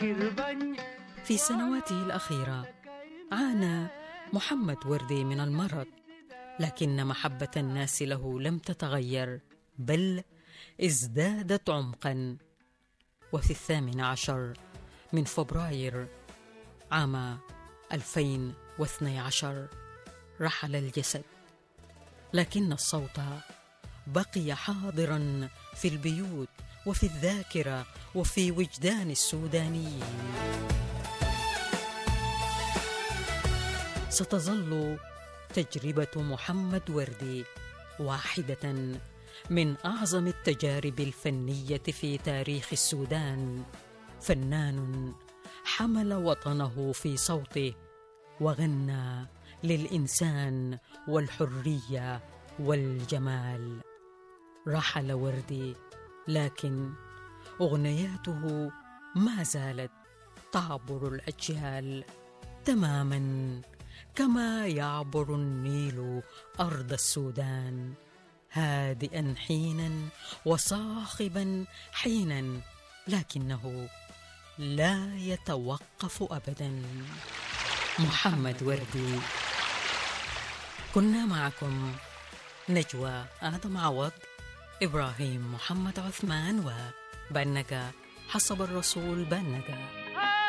في سنواته الأخيرة عانى محمد وردي من المرض، لكن محبة الناس له لم تتغير، بل ازدادت عمقا. وفي 18 من فبراير عام 2012 رحل الجسد، لكن الصوت بقي حاضرا في البيوت وفي الذاكرة وفي وجدان السودانيين. ستظل تجربة محمد وردي واحدة من أعظم التجارب الفنية في تاريخ السودان. فنان حمل وطنه في صوته وغنى للإنسان والحرية والجمال. رحل وردي، لكن أغنياته ما زالت تعبر الأجيال تماما كما يعبر النيل أرض السودان، هادئا حينا وصاخبا حينا، لكنه لا يتوقف أبدا. محمد وردي. كنا معكم نجوى آدم عوض، إبراهيم محمد عثمان، وبنجا حسب الرسول بنجا.